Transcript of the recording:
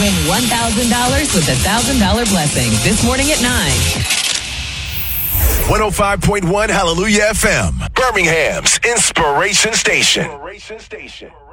Win $1,000 with the $1,000 blessing this morning at 9. 105.1 Hallelujah FM, Birmingham's Inspiration Station.